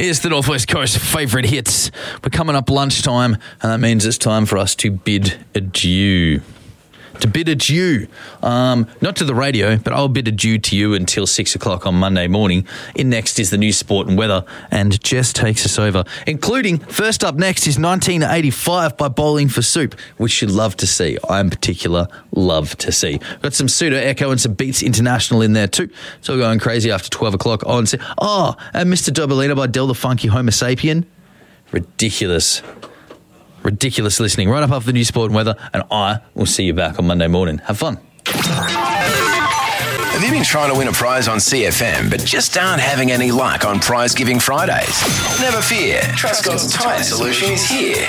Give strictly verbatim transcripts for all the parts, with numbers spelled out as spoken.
Here's the Northwest Coast favourite hits. We're coming up lunchtime, and that means it's time for us to bid adieu. To bid adieu. Um, not to the radio, but I'll bid adieu to you until six o'clock on Monday morning. In next is the news, sport and weather, and Jess takes us over, including, first up next is nineteen eighty-five by Bowling for Soup, which you'd love to see. I, in particular, love to see. Got some Pseudo Echo and some Beats International in there too. It's all going crazy after twelve o'clock on. Oh, and Mister Dobalina by Del the Funky Homo Sapien. Ridiculous. Ridiculous listening. Right up after the news, sport and weather, and I will see you back on Monday morning. Have fun. Have you been trying to win a prize on C F M but just aren't having any luck on Prize Giving Fridays? Never fear. Trustcott's Tyre Solution is here.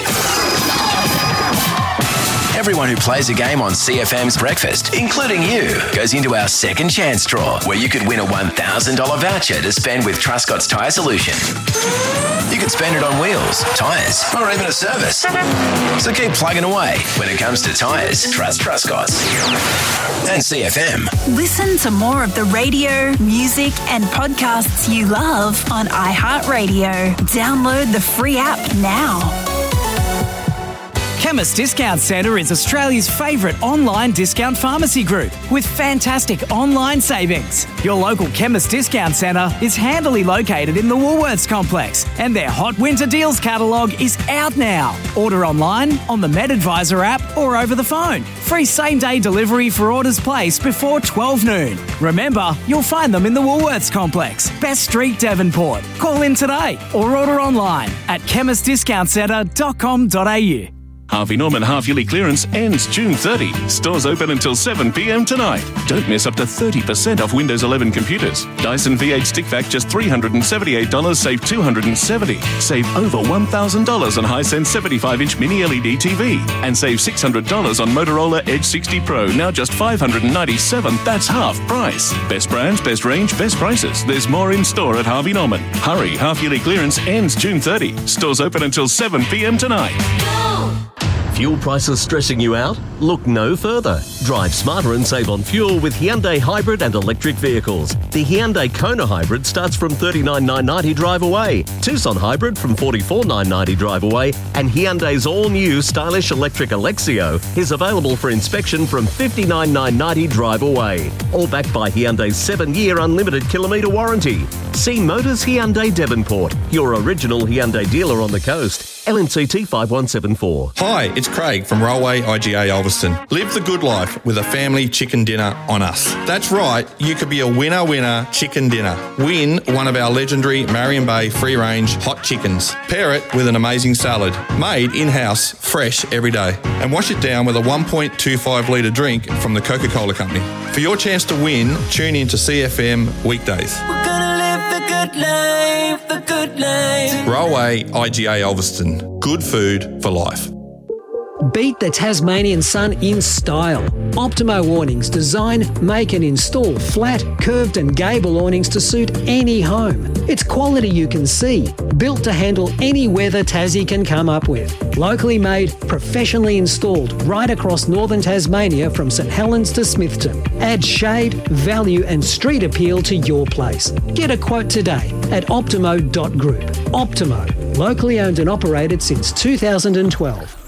Everyone who plays a game on C F M's Breakfast, including you, goes into our second chance draw where you could win a one thousand dollars voucher to spend with Trustcott's Tyre Solution. You could spend it on wheels, tyres, or even a service. So keep plugging away. When it comes to tyres, trust Trustcott's. And C F M. Listen to more of the radio, music, and podcasts you love on iHeartRadio. Download the free app now. Chemist Discount Centre is Australia's favourite online discount pharmacy group with fantastic online savings. Your local Chemist Discount Centre is handily located in the Woolworths complex, and their Hot Winter Deals catalogue is out now. Order online, on the MedAdvisor app, or over the phone. Free same-day delivery for orders placed before twelve noon. Remember, you'll find them in the Woolworths complex, Best Street, Devonport. Call in today or order online at chemist discount centre dot com dot a u. Harvey Norman half-yearly clearance ends June thirtieth. Stores open until seven p.m. tonight. Don't miss up to thirty percent off Windows eleven computers. Dyson V eight Stick Vac just three hundred seventy-eight dollars, save two hundred seventy dollars. Save over one thousand dollars on Hisense seventy-five inch mini L E D T V. And save six hundred dollars on Motorola Edge sixty Pro, now just five hundred ninety-seven dollars. That's half price. Best brands, best range, best prices. There's more in store at Harvey Norman. Hurry, half-yearly clearance ends June thirtieth. Stores open until seven p.m. tonight. Fuel prices stressing you out? Look no further. Drive smarter and save on fuel with Hyundai hybrid and electric vehicles. The Hyundai Kona hybrid starts from thirty-nine thousand nine hundred ninety drive away, Tucson hybrid from forty-four thousand nine hundred ninety drive away, and Hyundai's all-new stylish electric Alexio is available for inspection from fifty-nine thousand nine hundred ninety drive away. All backed by Hyundai's seven-year unlimited kilometre warranty. See Motors Hyundai Devonport, your original Hyundai dealer on the coast. L N C T five one seven four. Hi, it's Craig from Railway I G A Ulverston. Live the good life with a family chicken dinner on us. That's right, you could be a winner-winner chicken dinner. Win one of our legendary Marion Bay free-range hot chickens. Pair it with an amazing salad, made in-house, fresh every day. And wash it down with a one point two five litre drink from the Coca-Cola Company. For your chance to win, tune in to C F M weekdays. We're gonna live the good life, the good life. Railway I G A Ulverston. Good food for life. Beat the Tasmanian sun in style. Optimo awnings design, make and install flat, curved and gable awnings to suit any home. It's quality you can see, built to handle any weather Tassie can come up with. Locally made, professionally installed right across northern Tasmania from St Helens to Smithton. Add shade, value and street appeal to your place. Get a quote today at optimo dot group. Optimo, locally owned and operated since two thousand twelve.